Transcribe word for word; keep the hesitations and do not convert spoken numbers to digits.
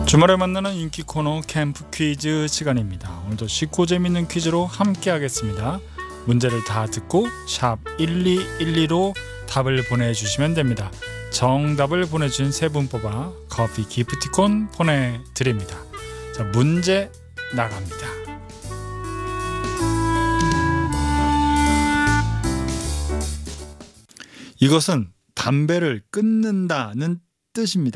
주말에 만나는 인기 코너 캠프 퀴즈 시간입니다. 오늘도 쉽고 재밌는 퀴즈로 함께 하겠습니다. 문제를 다 듣고 샵 일이일이로 답을 보내주시면 됩니다. 정답을 보내주신 세 분 뽑아 커피 기프티콘 보내드립니다. 자, 문제 나갑니다. 이것은 담배를 끊는다는 뜻입니다.